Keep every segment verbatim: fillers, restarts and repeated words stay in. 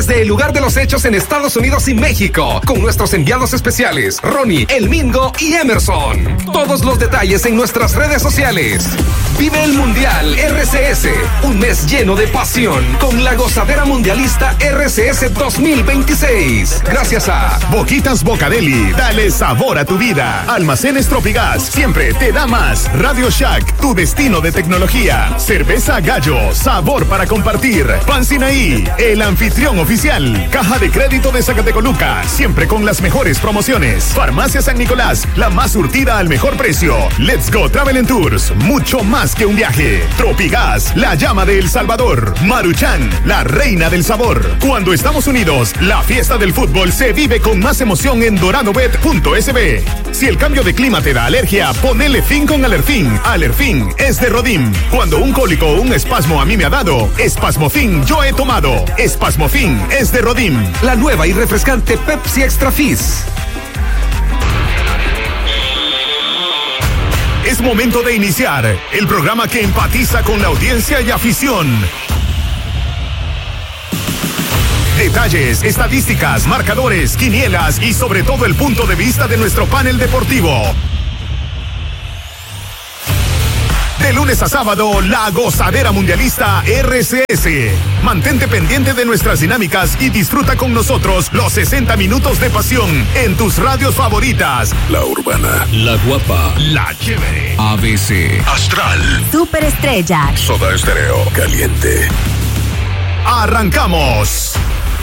Desde el lugar de los hechos en Estados Unidos y México, con nuestros enviados especiales, Ronnie, El Mingo y Emerson. Todos los detalles en nuestras redes sociales. Vive el Mundial R C S, un mes lleno de pasión, con la gozadera mundialista R C S dos mil veintiséis. Gracias a Boquitas Bocadeli, dale sabor a tu vida. Almacenes Tropigas, siempre te da más. Radio Shack, tu destino de tecnología. Cerveza Gallo, sabor para compartir. Pan Sinaí, el anfitrión oficial. Caja de Crédito de Zacatecoluca, siempre con las mejores promociones. Farmacia San Nicolás, la más surtida al mejor precio. Let's Go Travel and Tours, mucho más que un viaje. Tropigas, la llama de El Salvador. Maruchan, la reina del sabor. Cuando estamos unidos, la fiesta del fútbol se vive con más emoción en doradobet punto es be. Si el cambio de clima te da alergia, ponele fin con Alerfin. Alerfin es de Rodim. Cuando un cólico o un espasmo a mí me ha dado, Espasmofin yo he tomado. Espasmofin es de Rodim. La nueva y refrescante Pepsi Extra Fizz. Es momento de iniciar el programa que empatiza con la audiencia y afición. Detalles, estadísticas, marcadores, quinielas y sobre todo el punto de vista de nuestro panel deportivo. De lunes a sábado, la gozadera mundialista R C S. Mantente pendiente de nuestras dinámicas y disfruta con nosotros los sesenta minutos de pasión en tus radios favoritas. La Urbana, La Guapa, La Chévere, A B C, Astral, Superestrella, Soda Estéreo, Caliente. Arrancamos.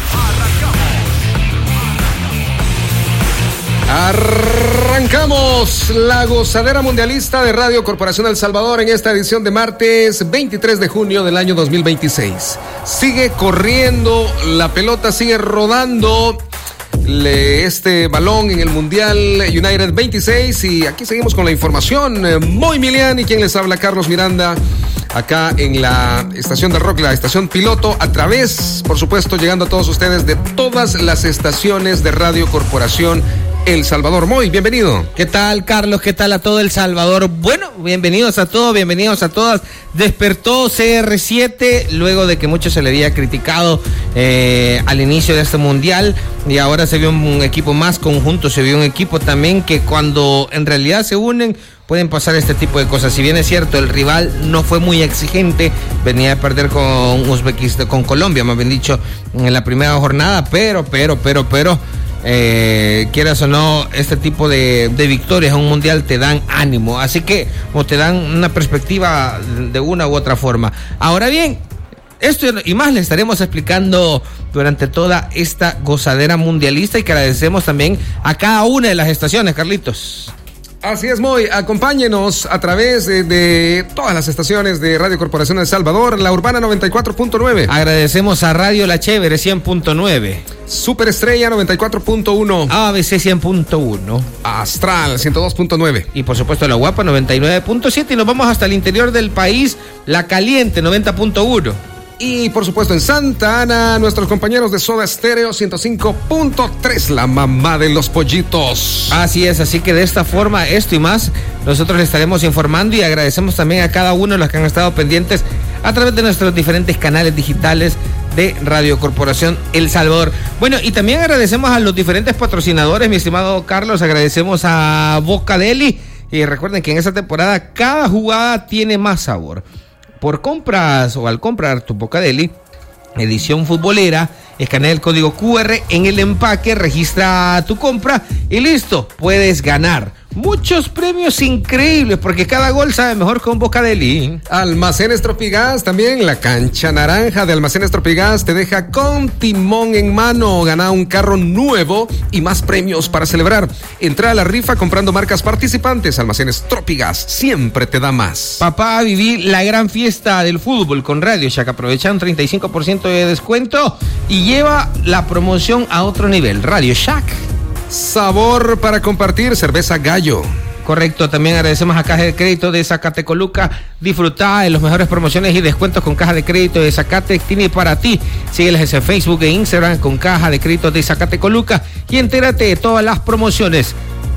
Arrancamos la gozadera mundialista de Radio Corporación El Salvador en esta edición de martes veintitrés de junio del año dos mil veintiséis. Sigue corriendo, la pelota sigue rodando este balón en el Mundial United veintiséis y aquí seguimos con la información. Moy Milian y quien les habla, Carlos Miranda, acá en la estación de rock, la estación piloto, a través, por supuesto, llegando a todos ustedes de todas las estaciones de Radio Corporación El Salvador. Moy, bienvenido. ¿Qué tal, Carlos? ¿Qué tal a todo El Salvador? Bueno, bienvenidos a todos, bienvenidos a todas. Despertó C R siete luego de que mucho se le había criticado eh, al inicio de este mundial y ahora se vio un equipo más conjunto, se vio un equipo también que cuando en realidad se unen pueden pasar este tipo de cosas. Si bien es cierto, el rival no fue muy exigente, venía a perder con Uzbekistán, con Colombia, más bien dicho, en la primera jornada, pero, pero, pero, pero, eh, quieras o no, este tipo de, de victorias en un mundial te dan ánimo, así que, o te dan una perspectiva de una u otra forma. Ahora bien, esto y más le estaremos explicando durante toda esta gozadera mundialista y que agradecemos también a cada una de las estaciones, Carlitos. Así es, Moy, acompáñenos a través de, de todas las estaciones de Radio Corporación El Salvador, La Urbana noventa y cuatro punto nueve. Agradecemos a Radio La Chévere cien punto nueve. Superestrella noventa y cuatro punto uno. A B C cien punto uno. Astral ciento dos punto nueve. Y por supuesto La Guapa noventa y nueve punto siete. Y nos vamos hasta el interior del país, La Caliente noventa punto uno. Y por supuesto en Santa Ana, nuestros compañeros de Soda Estéreo ciento cinco punto tres, la mamá de los pollitos. Así es, así que de esta forma, esto y más, nosotros les estaremos informando y agradecemos también a cada uno de los que han estado pendientes a través de nuestros diferentes canales digitales de Radio Corporación El Salvador. Bueno, y también agradecemos a los diferentes patrocinadores, mi estimado Carlos, agradecemos a Bocadeli y recuerden que en esta temporada cada jugada tiene más sabor. Por compras o al comprar tu Bocadeli, edición futbolera, escanea el código cu erre en el empaque, registra tu compra y listo, puedes ganar muchos premios increíbles porque cada gol sabe mejor con Bocadeli. Almacenes Tropigas, también la cancha naranja de Almacenes Tropigas te deja con timón en mano. Gana un carro nuevo y más premios para celebrar. Entra a la rifa comprando marcas participantes. Almacenes Tropigas siempre te da más. Papá, viví la gran fiesta del fútbol con Radio Shack. Aprovecha un treinta y cinco por ciento de descuento y lleva la promoción a otro nivel. Radio Shack. Sabor para compartir, cerveza Gallo. Correcto, también agradecemos a Caja de Crédito de Zacatecoluca. Disfruta de las mejores promociones y descuentos con Caja de Crédito de Zacate. Tiene para ti. Sígueles en Facebook e Instagram con Caja de Crédito de Zacatecoluca y entérate de todas las promociones.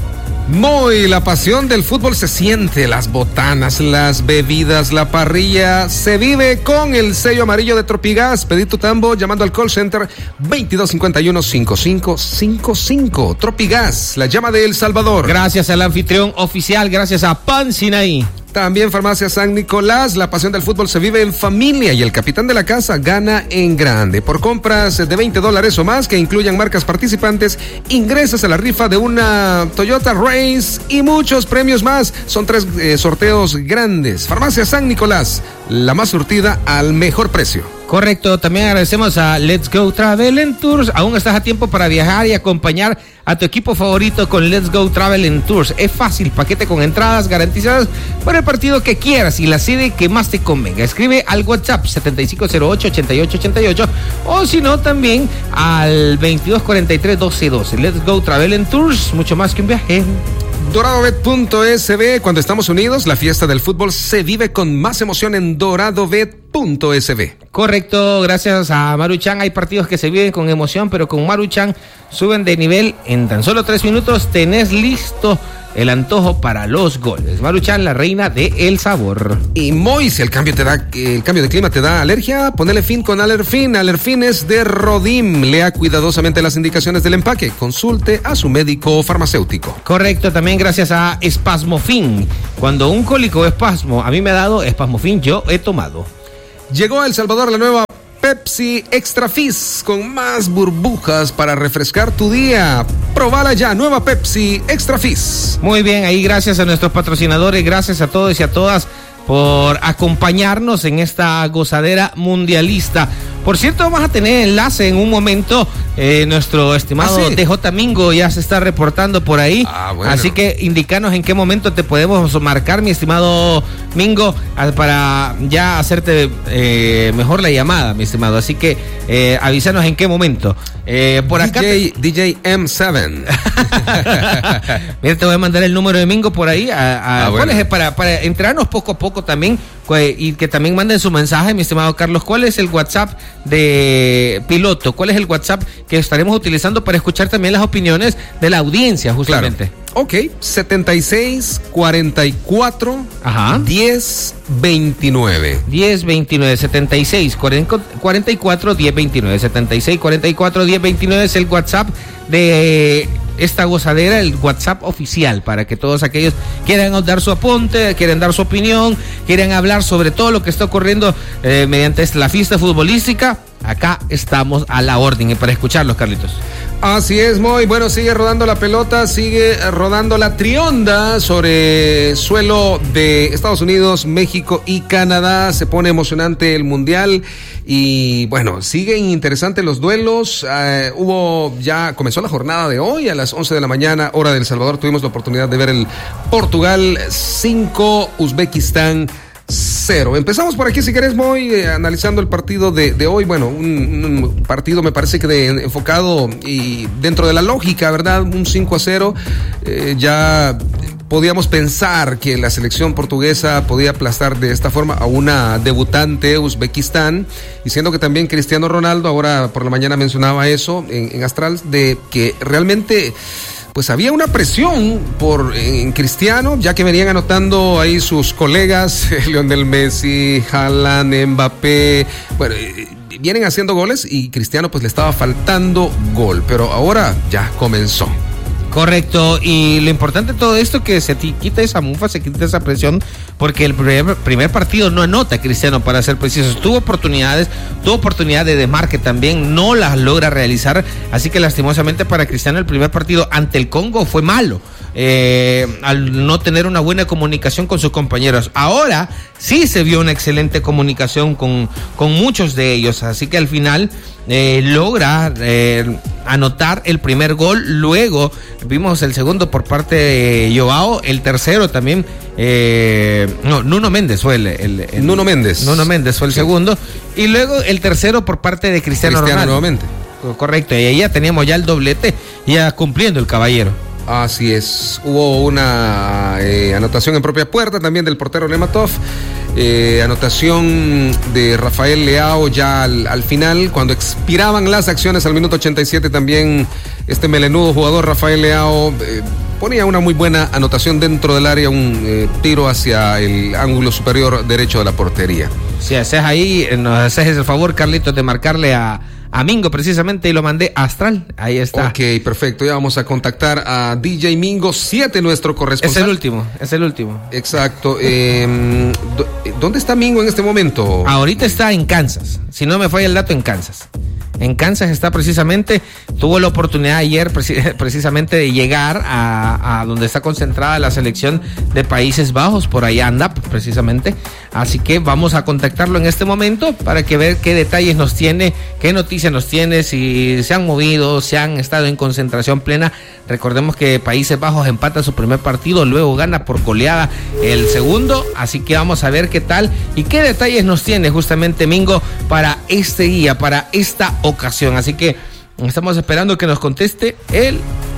Moy, la pasión del fútbol se siente, las botanas, las bebidas, la parrilla, se vive con el sello amarillo de Tropigas. Pedí tu tambo llamando al call center veintidós cincuenta y uno cincuenta y cinco cincuenta y cinco. Tropigas, la llama de El Salvador. Gracias al anfitrión oficial, gracias a Pan Sinaí. También Farmacia San Nicolás, la pasión del fútbol se vive en familia y el capitán de la casa gana en grande. Por compras de veinte dólares o más que incluyan marcas participantes, ingresas a la rifa de una Toyota Race y muchos premios más. Son tres eh, sorteos grandes. Farmacia San Nicolás, la más surtida al mejor precio. Correcto, también agradecemos a Let's Go Travel and Tours. Aún estás a tiempo para viajar y acompañar a tu equipo favorito con Let's Go Travel and Tours. Es fácil, paquete con entradas garantizadas para el partido que quieras y la sede que más te convenga. Escribe al WhatsApp setenta y cinco cero ocho, ochenta y ocho ochenta y ocho o si no también al veintidós cuarenta y tres doce doce. Let's Go Travel and Tours, mucho más que un viaje. Doradobet punto S B, cuando estamos unidos, la fiesta del fútbol se vive con más emoción en Doradobet punto S B. Correcto, gracias a Maruchan hay partidos que se viven con emoción, pero con Maruchan suben de nivel. En tan solo tres minutos tenés listo el antojo para los goles. Maruchan, la reina de el sabor. Y Moy, si el cambio te da, el cambio de clima te da alergia, ponele fin con Alerfin. Alerfin es de Rodim. Lea cuidadosamente las indicaciones del empaque. Consulte a su médico farmacéutico. Correcto, también gracias a Espasmofin. Cuando un cólico o espasmo a mí me ha dado Espasmofin, yo he tomado. Llegó a El Salvador la nueva Pepsi Extra Fizz con más burbujas para refrescar tu día. Probala ya, nueva Pepsi Extra Fizz. Muy bien, ahí gracias a nuestros patrocinadores, gracias a todos y a todas por acompañarnos en esta gozadera mundialista. Por cierto, vamos a tener enlace en un momento. Eh, nuestro estimado ¿Ah, sí? D J Mingo ya se está reportando por ahí. Ah, bueno. Así que indicanos en qué momento te podemos marcar, mi estimado Mingo, para ya hacerte eh, mejor la llamada, mi estimado. Así que eh, avísanos en qué momento. Eh, por acá. D J, D J M siete. Mira, te voy a mandar el número de Mingo por ahí. A, a, Ah, ¿cuál bueno. es? Para, para entrarnos poco a poco también. Y que también manden su mensaje, mi estimado Carlos. ¿Cuál es el WhatsApp de Piloto? ¿Cuál es el WhatsApp que estaremos utilizando para escuchar también las opiniones de la audiencia, justamente? Claro. Ok, setenta y seis, cuarenta y cuatro, Ajá. diez, veintinueve. diez veintinueve, setenta y seis, cuarenta y cuatro, diez veintinueve. setenta y seis, cuarenta y cuatro, diez veintinueve es el WhatsApp de esta gozadera, el WhatsApp oficial, para que todos aquellos quieran dar su apunte, quieran dar su opinión, quieran hablar sobre todo lo que está ocurriendo eh, mediante la fiesta futbolística. Acá estamos a la orden y para escucharlos, Carlitos. Así es, Moy. Bueno, sigue rodando la pelota, sigue rodando la trionda sobre suelo de Estados Unidos, México y Canadá. Se pone emocionante el Mundial y bueno, siguen interesantes los duelos. Uh, hubo, ya comenzó la jornada de hoy a las once de la mañana, hora de El Salvador. Tuvimos la oportunidad de ver el Portugal cinco, Uzbekistán cero. Empezamos por aquí, si querés, Moy, eh, analizando el partido de, de hoy. Bueno, un, un partido me parece que de, enfocado y dentro de la lógica, ¿verdad? Un cinco a cero. Eh, ya podíamos pensar que la selección portuguesa podía aplastar de esta forma a una debutante, Uzbekistán, y siendo que también Cristiano Ronaldo, ahora por la mañana mencionaba eso en, en Astral, de que realmente pues había una presión por en Cristiano, ya que venían anotando ahí sus colegas, Lionel Messi, Haaland, Mbappé, bueno, vienen haciendo goles y Cristiano pues le estaba faltando gol, pero ahora ya comenzó. Correcto, y lo importante de todo esto es que se quita esa mufa, se quita esa presión, porque el primer, primer partido no anota Cristiano, para ser precisos. Tuvo oportunidades, tuvo oportunidad de desmarque también, no las logra realizar, así que lastimosamente para Cristiano el primer partido ante el Congo fue malo, eh, al no tener una buena comunicación con sus compañeros. Ahora sí se vio una excelente comunicación con, con muchos de ellos, así que al final eh, logra eh, anotar el primer gol. Luego vimos el segundo por parte de Joao, el tercero también, eh, no, Nuno Méndez fue el, el, el Nuno Méndez. Nuno Méndez fue el sí. segundo, y luego el tercero por parte de Cristiano, Cristiano Ronaldo. nuevamente. Correcto, y ahí ya teníamos ya el doblete, ya cumpliendo el caballero. Así es, hubo una eh, anotación en propia puerta también del portero Nematov, eh, anotación de Rafael Leao ya al, al final, cuando expiraban las acciones al minuto ochenta y siete, también este melenudo jugador Rafael Leao eh, ponía una muy buena anotación dentro del área, un eh, tiro hacia el ángulo superior derecho de la portería. Si haces ahí, nos haces el favor, Carlitos, de marcarle a, a Mingo precisamente, y lo mandé a Astral. Ahí está. Ok, perfecto. Ya vamos a contactar a D J Mingo siete, nuestro corresponsal. Es el último, es el último. Exacto. Eh, ¿Dónde está Mingo en este momento? Ahorita está en Kansas. Si no me falla el dato, en Kansas. En Kansas está precisamente, tuvo la oportunidad ayer precisamente de llegar a, a donde está concentrada la selección de Países Bajos, por allá anda precisamente, así que vamos a contactarlo en este momento para que ver qué detalles nos tiene, qué noticias nos tiene, si se han movido, si han estado en concentración plena. Recordemos que Países Bajos empata su primer partido, luego gana por goleada el segundo, así que vamos a ver qué tal y qué detalles nos tiene justamente Mingo para este día, para esta ocasión. Así que estamos esperando que nos conteste él.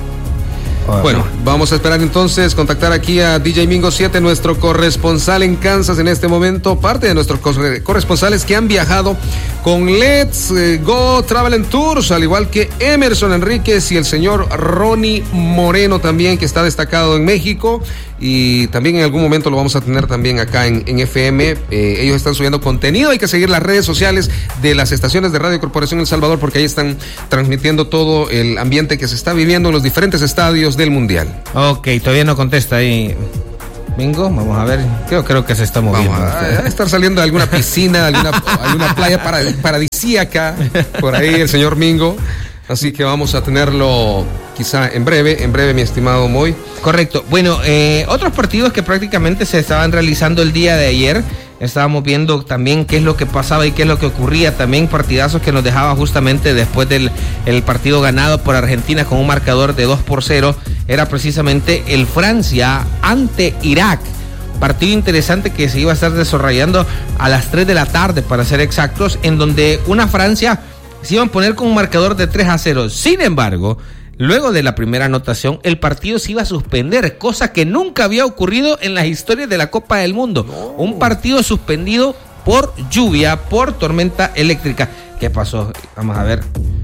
Bueno, vamos a esperar entonces contactar aquí a D J Mingo siete, nuestro corresponsal en Kansas en este momento, parte de nuestros corresponsales que han viajado con Let's Go Travel and Tours, al igual que Emerson Enríquez y el señor Ronnie Moreno también, que está destacado en México, y también en algún momento lo vamos a tener también acá en, en F M. Eh, ellos están subiendo contenido, hay que seguir las redes sociales de las estaciones de Radio Corporación El Salvador, porque ahí están transmitiendo todo el ambiente que se está viviendo en los diferentes estadios del Mundial. Ok, todavía no contesta ahí Mingo, vamos a ver, creo, creo que se está moviendo. Vamos a, a estar saliendo de alguna piscina, de alguna, alguna playa paradisíaca, por ahí el señor Mingo, así que vamos a tenerlo quizá en breve, en breve, mi estimado Moy. Correcto. Bueno, eh, otros partidos que prácticamente se estaban realizando el día de ayer, estábamos viendo también qué es lo que pasaba y qué es lo que ocurría, también partidazos que nos dejaba justamente después del el partido ganado por Argentina con un marcador de dos por cero, era precisamente el Francia ante Irak. Partido interesante que se iba a estar desarrollando a las tres de la tarde, para ser exactos, en donde una Francia se iba a poner con un marcador de tres a cero. Sin embargo, luego de la primera anotación, el partido se iba a suspender, cosa que nunca había ocurrido en las historias de la Copa del Mundo. No. Un partido suspendido por lluvia, por tormenta eléctrica. ¿Qué pasó? Vamos a ver.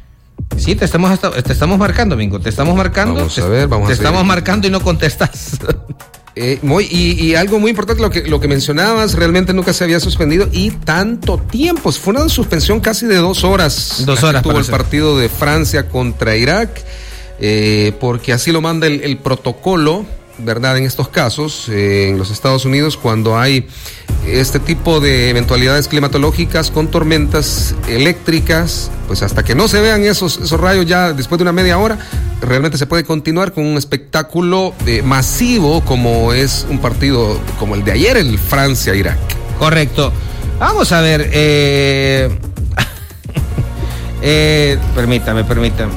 Sí, te estamos, te estamos marcando, Mingo, te estamos marcando. Vamos a ver, vamos te a Te estamos seguir. marcando y no contestas. Eh, muy, y, y algo muy importante, lo que, lo que mencionabas, realmente nunca se había suspendido y tanto tiempo. Fue una suspensión casi de dos horas. Dos horas. Tuvo el ser. partido de Francia contra Irak, eh, porque así lo manda el, el protocolo, ¿verdad? En estos casos, eh, en los Estados Unidos, cuando hay este tipo de eventualidades climatológicas con tormentas eléctricas, pues hasta que no se vean esos, esos rayos ya después de una media hora, realmente se puede continuar con un espectáculo eh, masivo como es un partido como el de ayer, el Francia-Irak. Correcto. Vamos a ver. Eh... eh, permítame, permítame.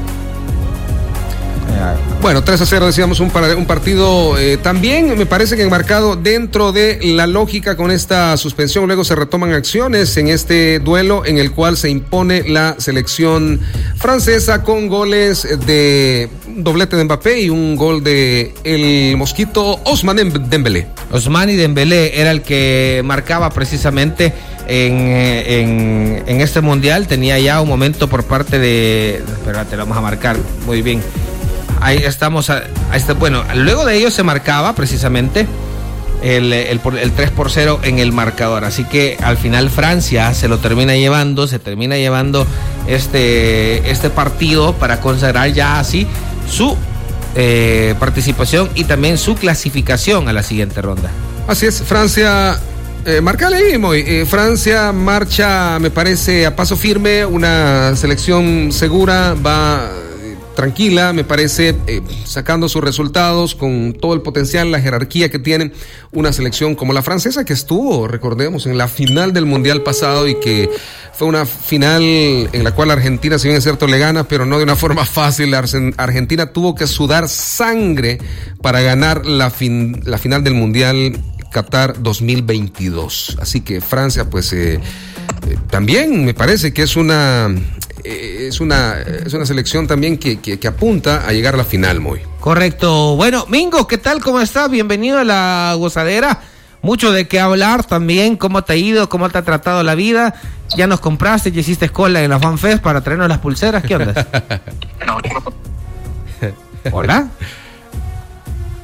Bueno, tres a cero decíamos, un, para, un partido eh, también me parece que enmarcado dentro de la lógica con esta suspensión. Luego se retoman acciones en este duelo en el cual se impone la selección francesa con goles de un doblete de Mbappé y un gol de el mosquito Ousmane Dembélé. Ousmane Dembélé era el que marcaba precisamente en, en, en este mundial. Tenía ya un momento por parte de... Espérate, lo vamos a marcar muy bien. Ahí estamos, a, a este, bueno, luego de ello se marcaba precisamente el, el, el tres por cero en el marcador, así que al final Francia se lo termina llevando, se termina llevando este, este partido para consagrar ya así su eh, participación y también su clasificación a la siguiente ronda. Así es, Francia... Eh, marcale ahí, Moy. Eh, Francia marcha, me parece, a paso firme, una selección segura, va... tranquila, me parece, eh, sacando sus resultados con todo el potencial, la jerarquía que tiene una selección como la francesa, que estuvo, recordemos, en la final del Mundial pasado y que fue una final en la cual Argentina, si bien es cierto, le gana, pero no de una forma fácil. Argentina tuvo que sudar sangre para ganar la, fin, la final del Mundial Qatar dos mil veintidós. Así que Francia, pues, eh, eh, también me parece que es una... Es una, es una selección también que, que, que apunta a llegar a la final, Moy. Correcto. Bueno, Mingo, ¿qué tal? ¿Cómo estás? Bienvenido a la gozadera. Mucho de qué hablar también. ¿Cómo te ha ido? ¿Cómo te ha tratado la vida? ¿Ya nos compraste? ¿Ya hiciste cola en la FanFest para traernos las pulseras? ¿Qué onda? ¿Hola?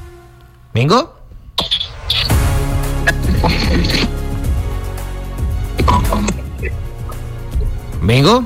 ¿Mingo? ¿Mingo?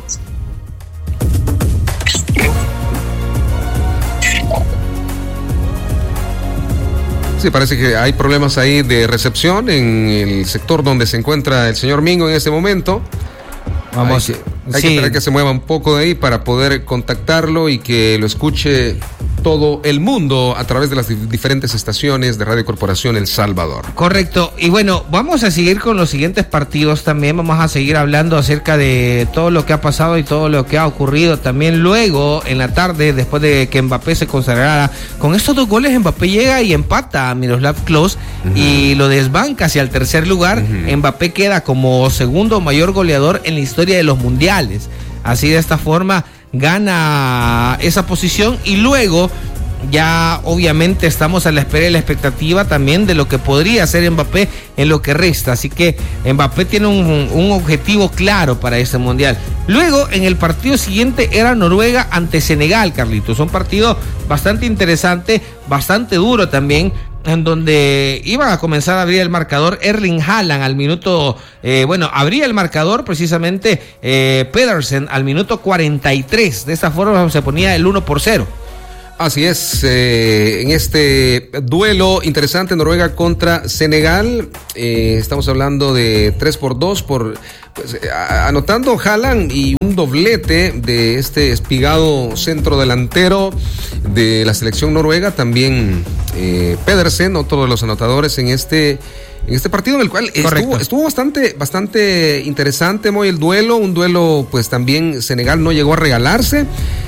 Sí, parece que hay problemas ahí de recepción en el sector donde se encuentra el señor Mingo en este momento. Vamos, hay, que, hay sí. que esperar que se mueva un poco de ahí para poder contactarlo y que lo escuche todo el mundo a través de las diferentes estaciones de Radio Corporación El Salvador. Correcto. Y bueno, vamos a seguir con los siguientes partidos también. Vamos a seguir hablando acerca de todo lo que ha pasado y todo lo que ha ocurrido también luego en la tarde, después de que Mbappé se consagrara. Con estos dos goles Mbappé llega y empata a Miroslav Klose uh-huh. y lo desbanca hacia el tercer lugar. Uh-huh. Mbappé queda como segundo mayor goleador en la historia de los mundiales. Así, de esta forma gana esa posición y luego ya obviamente estamos a la espera y la expectativa también de lo que podría hacer Mbappé en lo que resta, así que Mbappé tiene un, un objetivo claro para este mundial. Luego en el partido siguiente era Noruega ante Senegal, Carlitos, un partido bastante interesante, bastante duro también, en donde iban a comenzar a abrir el marcador Erling Haaland al minuto, eh, bueno, abría el marcador precisamente eh, Pedersen al minuto cuarenta y tres, de esta forma se ponía el uno por cero. Así es, eh, en este duelo interesante Noruega contra Senegal, eh, estamos hablando de tres por dos, por, pues, anotando Haaland y un doblete de este espigado centro delantero de la selección noruega, también eh, Pedersen, otro de los anotadores en este en este partido, en el cual estuvo, estuvo bastante bastante interesante, muy el duelo, un duelo pues también Senegal no llegó a regalarse.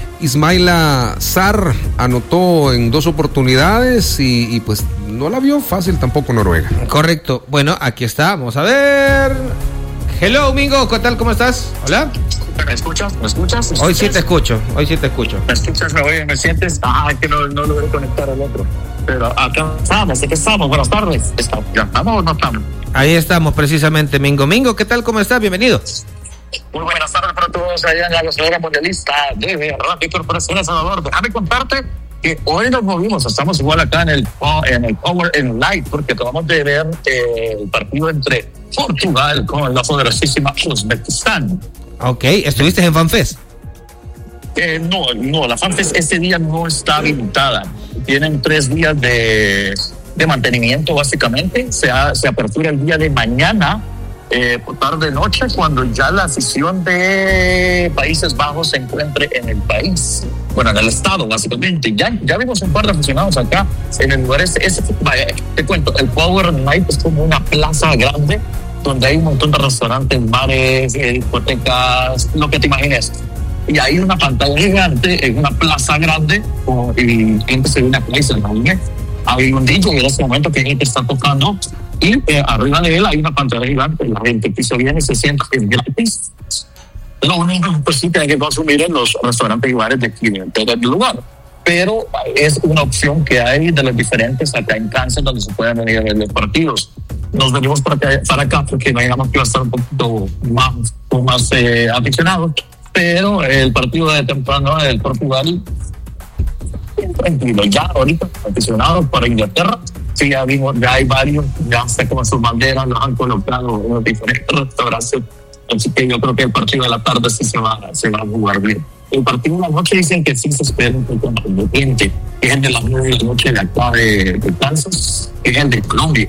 Ismaila Sarr anotó en dos oportunidades y, y pues no la vio fácil tampoco Noruega. Correcto. Bueno, aquí está. Vamos a ver. Hello, Mingo. ¿Qué tal? ¿Cómo estás? Hola. ¿Me escuchas? ¿Me escuchas? ¿Me Hoy sí te escucho. Hoy sí te escucho. ¿Me escuchas? ¿Me oyes? ¿Me sientes? Ah, que no, no logré conectar al otro. Pero acá estamos. Aquí estamos. Buenas tardes. ¿Estamos? ¿Ya estamos o no estamos? Ahí estamos precisamente, Mingo. Mingo, ¿qué tal? ¿Cómo estás? Bienvenido. Muy buenas tardes para todos allá en la gozadera mundialista de Radio Corporación El Salvador. Déjame contarte que hoy nos movimos, estamos igual acá en el, en el Power en Light, porque acabamos de ver eh, el partido entre Portugal con la poderosísima Uzbekistán. Ok, ¿estuviste en FanFest? Eh, no, no, la FanFest este día no está habilitada. Tienen tres días de, de mantenimiento básicamente. Se, ha, se apertura el día de mañana. Eh, por tarde noche, cuando ya la afición de Países Bajos se encuentre en el país, bueno, en el estado básicamente. Ya, ya vimos un par de aficionados acá en el lugar ese, ese vaya, te cuento, el Power Night es como una plaza grande donde hay un montón de restaurantes, bares, eh, discotecas, lo que te imagines. Y hay una pantalla gigante en una plaza grande oh, y gente se viene acá y se reúne. Hay un D J en ese momento que gente está tocando y eh, arriba de él hay una pantalla gigante. La gente que se viene se sienta que es gratis. Lo único pues sí tienen que consumir en los restaurantes y bares de aquí de todo el lugar. Pero es una opción que hay de los diferentes acá en Kansas donde se pueden venir a ver los partidos. Nos venimos para acá, para acá porque imaginamos que va a estar un poquito más, más eh, aficionados. Pero el partido de temprano del Portugal tranquilo, ya ahorita aficionados para Inglaterra, sí, ya vimos, ya hay varios, ya sé como sus banderas los han colocado en los diferentes restaurantes, así que yo creo que el partido de la tarde sí se va, se va a jugar bien. El partido de la noche dicen que sí se espera un poco más independiente, que es el de las nueve de la noche de acá de, de Kansas, que es el de Colombia.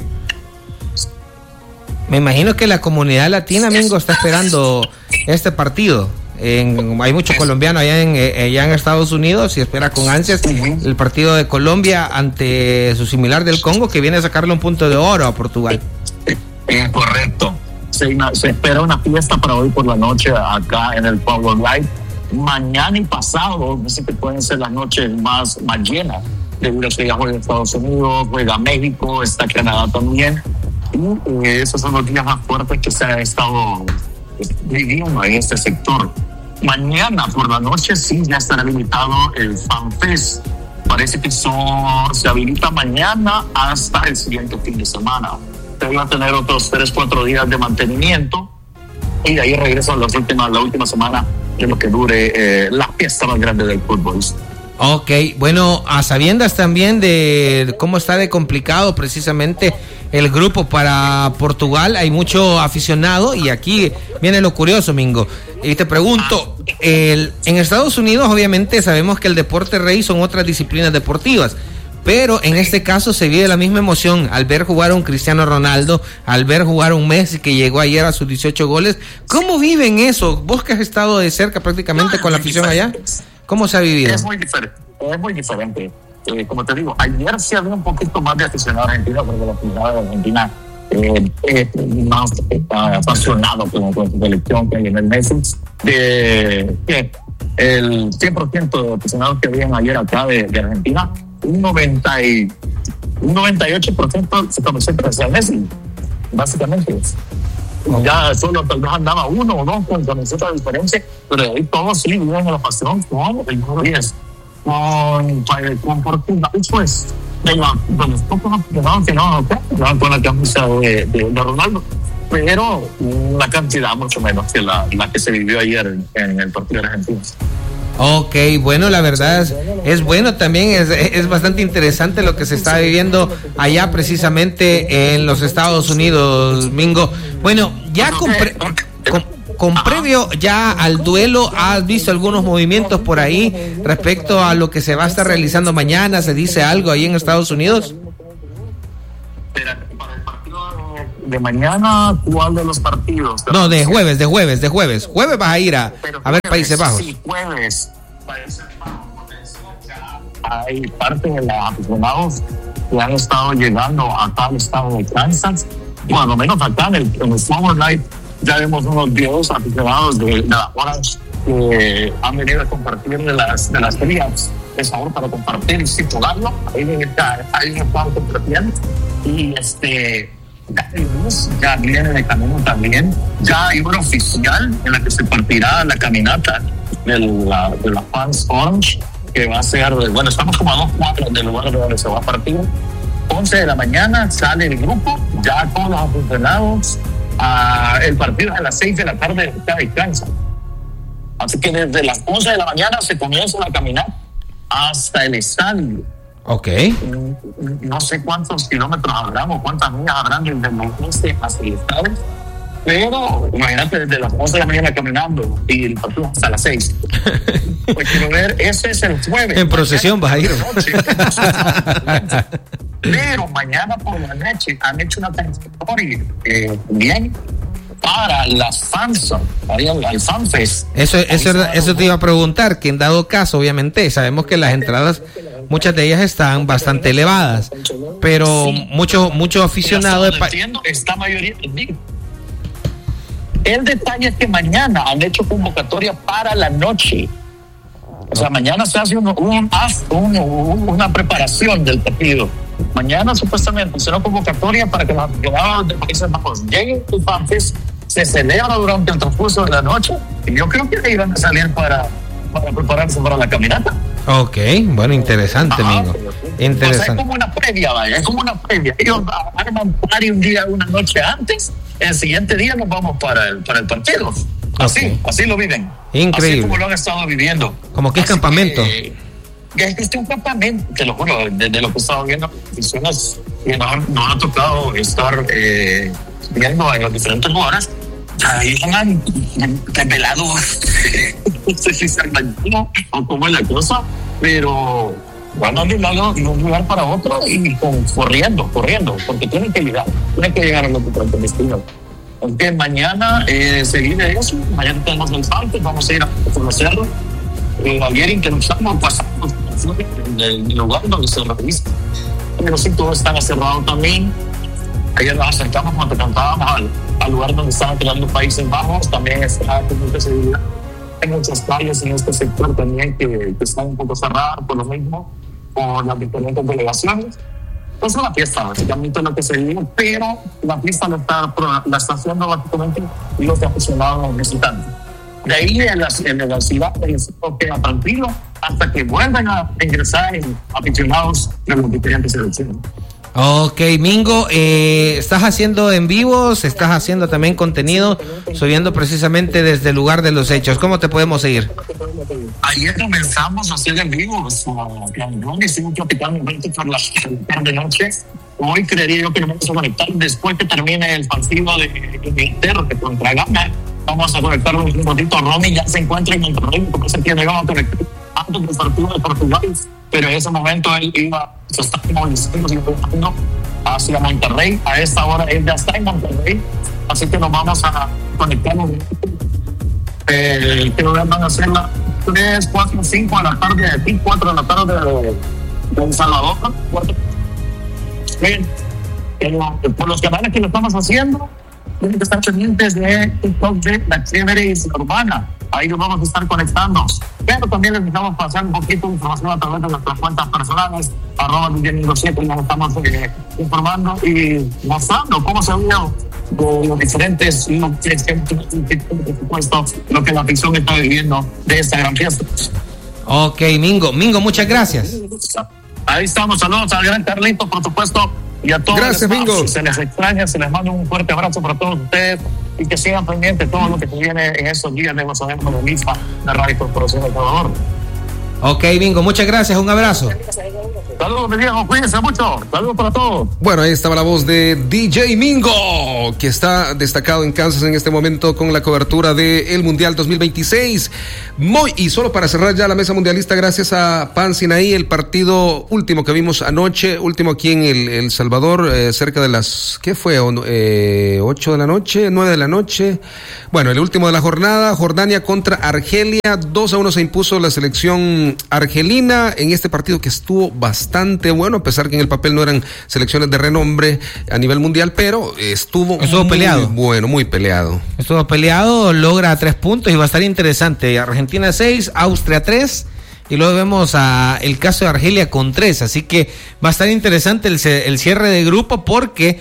Me imagino que la comunidad latina, Mingo, está esperando este partido. En, hay muchos colombianos allá en, allá en Estados Unidos y espera con ansias el partido de Colombia ante su similar del Congo, que viene a sacarle un punto de oro a Portugal. Eh, correcto. Se, se espera una fiesta para hoy por la noche acá en el Power Light. Mañana y pasado, no sé que pueden ser las noches más, más llenas, debido a que ya juega Estados Unidos, juega México, está Canadá también. Y eh, esos son los días más fuertes que se ha estado viviendo en este sector. Mañana por la noche sí ya estará habilitado el FanFest. Parece que son, se habilita mañana hasta el siguiente fin de semana. Se van a tener otros tres, cuatro días de mantenimiento y de ahí regresan las últimas, la última semana de lo que dure eh, la fiesta más grande del fútbol. Ok, bueno, a sabiendas también de cómo está de complicado precisamente el grupo para Portugal, hay mucho aficionado y aquí viene lo curioso, Mingo. Y te pregunto, el, en Estados Unidos obviamente sabemos que el deporte rey son otras disciplinas deportivas, pero en este caso se vive la misma emoción al ver jugar a un Cristiano Ronaldo, al ver jugar a un Messi que llegó ayer a sus dieciocho goles. ¿Cómo viven eso? Vos que has estado de cerca prácticamente con la afición allá, ¿cómo se ha vivido? Es muy diferente, es muy diferente. Eh, como te digo, ayer sí había un poquito más de aficionado argentino, porque la aficionada de Argentina eh, es más eh, apasionado con, con su selección que hay en el Messi. De que el cien por ciento de aficionados que habían ayer acá de, de Argentina, un noventa y un noventa y ocho por ciento se concentra hacia Messi, básicamente. Ya solo tal vez andaba uno o dos con camiseta diferente, pero ahí todos sí viven en la pasión con el número diez. Con, con Portugal, pues, de, la, de los pocos aficionados que no, okay, no con la camisa de, de, de Ronaldo, pero una cantidad mucho menos que la, la que se vivió ayer en, en el partido de Argentina. Ok, bueno, la verdad es, es bueno también, es, es bastante interesante lo que se está viviendo allá precisamente en los Estados Unidos, Mingo. Bueno, ya compré... Con, con previo ya al duelo, ¿has visto algunos movimientos por ahí respecto a lo que se va a estar realizando mañana? ¿Se dice algo ahí en Estados Unidos? Para el partido de mañana, ¿cuál de los partidos? No, de jueves, de jueves, de jueves. Jueves vas a ir a, a ver Países Bajos. Sí, jueves. Países Bajos. Hay parte de los aficionados que han estado llegando acá al estado de Kansas, bueno, al menos acá en el, en el Summer Night. Ya vemos unos diez aficionados de, de la Orange que han venido a compartir de las de las ferias de sabor para compartir y circularlo. Ahí está, ahí están compartiendo. Y este, ya, ya viene de camino también. Ya hay una oficial en la que se partirá la caminata de la, de la Fans Orange, que va a ser, bueno, estamos como a dos cuadras del lugar donde se va a partir. once de la mañana sale el grupo, ya todos los aficionados. Uh, el partido es a las seis de la tarde de Kansas. Así que desde las once de la mañana se comienza a caminar hasta el estadio. Ok. No sé cuántos kilómetros habrán o cuántas millas habrán desde el once hasta el estadio, pero imagínate desde las once de la mañana caminando y el partido hasta las seis. Pues quiero ver, ese es el jueves. En procesión vas a ir. Pero mañana por la noche han hecho una convocatoria eh, bien para las fans, el FanFest. Eso, eso, eso te iba a preguntar, que en dado caso, obviamente, sabemos que las entradas, muchas de ellas están bastante elevadas, pero sí, muchos muchos aficionados... De pa- entiendo, esta mayoría... El detalle es que mañana han hecho convocatoria para la noche. O sea, mañana se hace un, un, un, un, una preparación del partido. Mañana supuestamente será convocatoria para que los aficionados de Países Bajos lleguen al FanFest, se celebra durante el transcurso de la noche y yo creo que ahí van a salir para, para prepararse para la caminata. Ok, bueno, interesante, amigo. Interesante. O sea, es como una previa, vaya, es como una previa. Ellos arman party un día, una noche antes, el siguiente día nos vamos para el, para el partido. Así, okay. Así lo viven. Increíble. Así como lo han estado viviendo. Como que es así campamento. Que, que es un campamento, te lo juro, desde lo que he estado viendo, personas que nos, nos ha tocado estar eh, viendo en los diferentes lugares, ahí van desvelados. No sé si se armañó o cómo es la cosa, pero van a de un lugar para otro y con, corriendo, corriendo, porque tienen que llegar, tienen que llegar a los diferentes destinos. Aunque mañana eh, se viene eso, mañana tenemos el salto, vamos a ir a conocerlo. Eh, ayer intentamos pasar en el lugar donde se realiza, pero sí, todos están cerrados también. Ayer nos acercamos cuando cantábamos al, al lugar donde estaban creando Países Bajos, también está con mucha seguridad. Hay muchas calles en este sector también que, que están un poco cerradas por lo mismo, por las diferentes delegaciones. Es una fiesta, básicamente lo que se vive, pero la fiesta la está, la está haciendo básicamente los aficionados visitantes. De ahí en la, en la ciudad queda tranquilo hasta que vuelvan a ingresar en aficionados de los diferentes selecciones. Ok, Mingo, eh, ¿estás haciendo en vivos? ¿Estás haciendo también contenido? Subiendo precisamente desde el lugar de los hechos. ¿Cómo te podemos seguir? Ayer comenzamos a hacer en vivos. Hicimos platicando por la tarde noche. Hoy creería yo que nos vamos a conectar después que termine el partido de Inglaterra contra Ghana. Vamos a conectarnos un ratito. Ronnie ya se encuentra en Monterrey, porque se tiene vamos a conectar antes del partido de Portugal. Pero en ese momento él iba, se está movilizando y viajando hacia Monterrey. A esta hora él ya está en Monterrey, así que nos vamos a conectarnos. Eh, creo que van a ser las tres, cuatro, cinco de la tarde de aquí, cuatro de la tarde de, de El Salvador. Bien, eh, por los canales que lo estamos haciendo, tienen que estar pendientes de TikTok de La Chévere y Urbana. Ahí nos vamos a estar conectando. Pero también les estamos pasando un poquito de información a través de nuestras cuentas personales, arroba D J siete, y nos estamos eh, informando y mostrando cómo se vio de los diferentes, y por supuesto, lo que la afición está viviendo de esta gran fiesta. Ok, Mingo. Mingo, muchas gracias. Ahí estamos. Saludos al gran Carlito, por supuesto, y a todos. Gracias, Mingo. Se les extraña, se les manda un fuerte abrazo para todos ustedes y que sigan pendientes de todo lo que se viene en estos días de los eventos de MIFA, de Radio Corporación del Salvador. Ok, Mingo, muchas gracias, un abrazo. Saludos, mi viejo, cuídense mucho. Saludos para todos. Bueno, ahí estaba la voz de D J Mingo, que está destacado en Kansas en este momento con la cobertura del Mundial dos mil veintiséis. Muy, y solo para cerrar ya la mesa mundialista, gracias a Pan Sinaí, el partido último que vimos anoche, último aquí en El, el Salvador, eh, cerca de las, ¿qué fue? Eh, ocho de la noche, nueve de la noche. Bueno, el último de la jornada, Jordania contra Argelia, dos a uno se impuso la selección argelina en este partido que estuvo bastante bueno, a pesar que en el papel no eran selecciones de renombre a nivel mundial, pero estuvo, estuvo muy peleado. bueno, muy peleado. Estuvo peleado, logra tres puntos y va a estar interesante. Argentina seis, Austria tres. Y luego vemos a el caso de Argelia con tres, así que va a estar interesante el, el cierre de grupo porque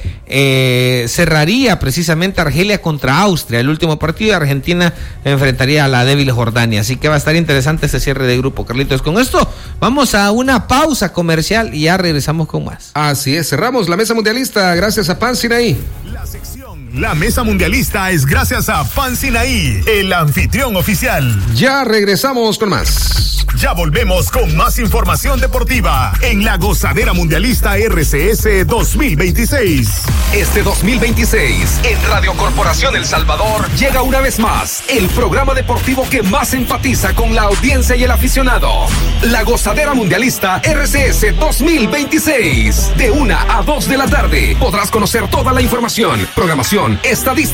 eh, cerraría precisamente Argelia contra Austria, el último partido, y Argentina enfrentaría a la débil Jordania, así que va a estar interesante ese cierre de grupo, Carlitos. Con esto vamos a una pausa comercial y ya regresamos con más. Así es, cerramos la mesa mundialista, gracias a Pan Sinaí. La sección La Mesa Mundialista es gracias a Pan Sinaí, el anfitrión oficial. Ya regresamos con más. Ya volvemos con más información deportiva en la Gozadera Mundialista R C S dos mil veintiséis. Este dos mil veintiséis, en Radio Corporación El Salvador, llega una vez más el programa deportivo que más enfatiza con la audiencia y el aficionado. La Gozadera Mundialista R C S dos mil veintiséis. De una a dos de la tarde podrás conocer toda la información, programación, estadística